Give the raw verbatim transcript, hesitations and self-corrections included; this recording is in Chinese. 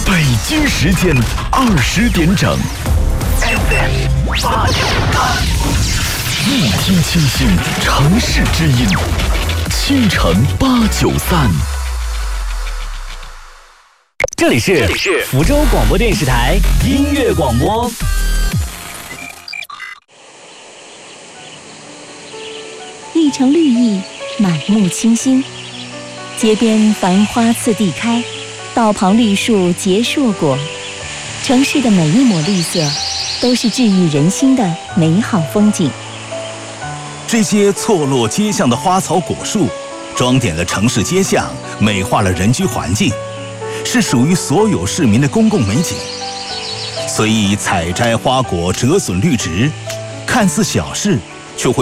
北京时间二十点整 ，F M 八九三，一听清新，城市之音，青城八九三。 这里是这里是福州广播电视台音乐广播。 一城绿意，满目清新，街边繁花次第开，道旁绿树结硕果。城市的每一抹绿色，都是治愈人心的美好风景。 这些错落街巷的花草果树，装点了城市街巷，美化了人居环境，是属于所有市民的公共美景。随意采摘花果，折损绿植，看似小事，